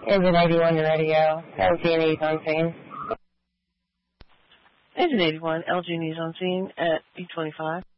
Engine 81, you're ready to go. LG News on scene. Engine 81, LG News on scene at 8:25.